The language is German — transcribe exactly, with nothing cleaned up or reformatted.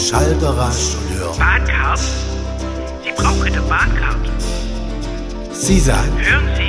Schalter rasch und hören. Bahncard? Sie brauchen eine Bahncard. Sie sagen. Hören Sie.